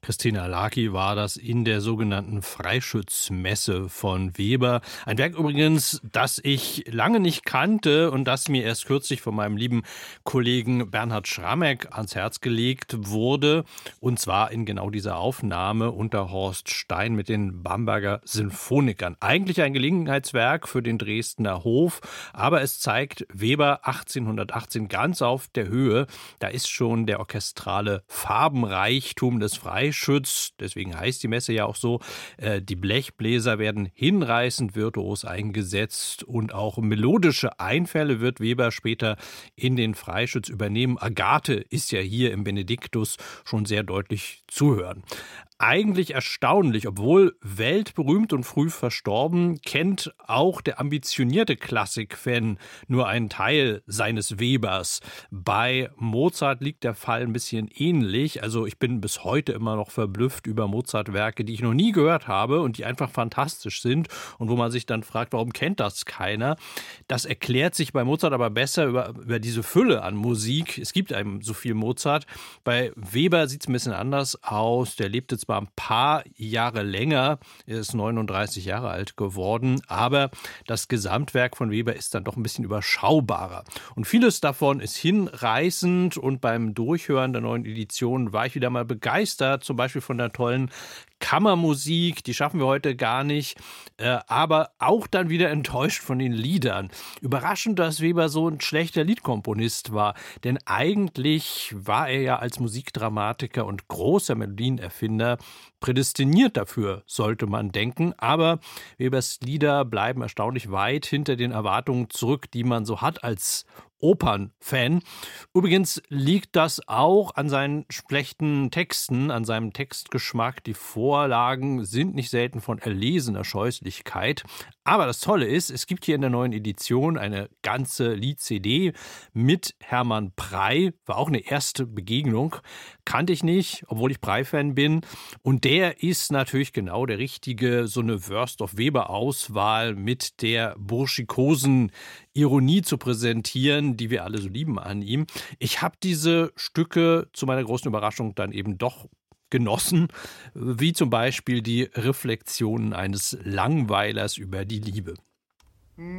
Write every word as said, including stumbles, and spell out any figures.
Christina Laki war das in der sogenannten Freischützmesse von Weber. Ein Werk übrigens, das ich lange nicht kannte und das mir erst kürzlich von meinem lieben Kollegen Bernhard Schramek ans Herz gelegt wurde. Und zwar in genau dieser Aufnahme unter Horst Stein mit den Bamberger Sinfonikern. Eigentlich ein Gelegenheitswerk für den Dresdner Hof, aber es zeigt Weber achtzehnhundertachtzehn ganz auf der Höhe. Da ist schon der orchestrale Farbenreichtum des Freischütz. Deswegen heißt die Messe ja auch so. Die Blechbläser werden hinreißend virtuos eingesetzt und auch melodische Einfälle wird Weber später in den Freischütz übernehmen. Agathe ist ja hier im Benediktus schon sehr deutlich zu hören. Eigentlich erstaunlich, obwohl weltberühmt und früh verstorben, kennt auch der ambitionierte Klassik-Fan nur einen Teil seines Webers. Bei Mozart liegt der Fall ein bisschen ähnlich. Also ich bin bis heute immer noch verblüfft über Mozart-Werke, die ich noch nie gehört habe und die einfach fantastisch sind und wo man sich dann fragt, warum kennt das keiner? Das erklärt sich bei Mozart aber besser über, über diese Fülle an Musik. Es gibt einem so viel Mozart. Bei Weber sieht es ein bisschen anders aus. Der lebte zwar ein paar Jahre länger, er ist neununddreißig Jahre alt geworden, aber das Gesamtwerk von Weber ist dann doch ein bisschen überschaubarer. Und vieles davon ist hinreißend und beim Durchhören der neuen Edition war ich wieder mal begeistert, zum Beispiel von der tollen Kammermusik, die schaffen wir heute gar nicht, äh, aber auch dann wieder enttäuscht von den Liedern. Überraschend, dass Weber so ein schlechter Liedkomponist war, denn eigentlich war er ja als Musikdramatiker und großer Melodienerfinder prädestiniert dafür, sollte man denken, aber Webers Lieder bleiben erstaunlich weit hinter den Erwartungen zurück, die man so hat als Opernfan. Übrigens liegt das auch an seinen schlechten Texten, an seinem Textgeschmack. Die Vorlagen sind nicht selten von erlesener Scheußlichkeit. Aber das Tolle ist, es gibt hier in der neuen Edition eine ganze Lied-C D mit Hermann Prey. War auch eine erste Begegnung. Kannte ich nicht, obwohl ich Prey-Fan bin. Und der ist natürlich genau der richtige, so eine Wörst of Weber-Auswahl mit der burschikosen Ironie zu präsentieren, die wir alle so lieben an ihm. Ich habe diese Stücke zu meiner großen Überraschung dann eben doch genossen, wie zum Beispiel die Reflexionen eines Langweilers über die Liebe.